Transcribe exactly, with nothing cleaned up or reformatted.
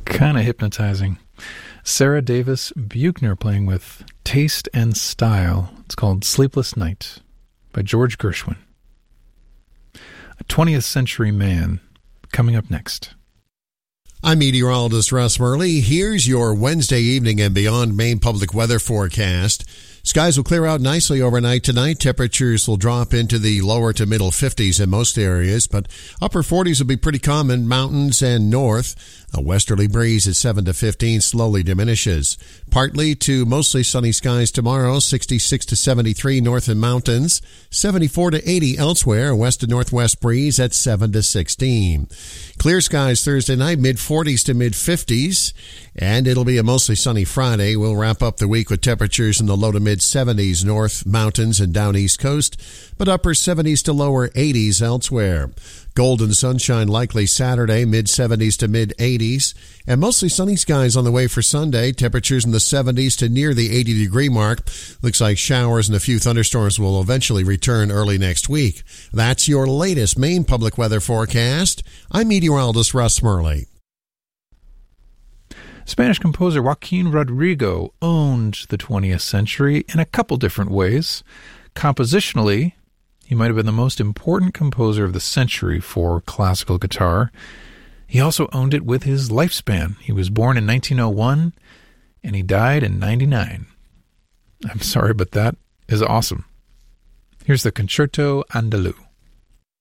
Kind of hypnotizing. Sarah Davis Buchner playing with Taste and Style. It's called Sleepless Night by George Gershwin. A twentieth Century Man coming up next. I'm meteorologist Russ Murley. Here's your Wednesday evening and beyond Maine public weather forecast. Skies will clear out nicely overnight tonight. Temperatures will drop into the lower to middle fifties in most areas, but upper forties will be pretty common, mountains and north. A westerly breeze at seven to fifteen slowly diminishes. Partly to mostly sunny skies tomorrow, sixty-six to seventy-three north and mountains, seventy-four to eighty elsewhere, west to northwest breeze at seven to sixteen. Clear skies Thursday night, mid-forties to mid-fifties, and it'll be a mostly sunny Friday. We'll wrap up the week with temperatures in the low to mid-seventies north, mountains, and down east coast, but upper seventies to lower eighties elsewhere. Golden sunshine likely Saturday, mid-seventies to mid-eighties, and mostly sunny skies on the way for Sunday. Temperatures in the seventies to near the eighty-degree mark. Looks like showers and a few thunderstorms will eventually return early next week. That's your latest Maine public weather forecast. I'm meteorologist Russ Murley. Spanish composer Joaquin Rodrigo owned the twentieth century in a couple different ways. Compositionally, he might have been the most important composer of the century for classical guitar. He also owned it with his lifespan. He was born in nineteen oh one, and he died in ninety-nine. I'm sorry, but that is awesome. Here's the Concerto Andaluz.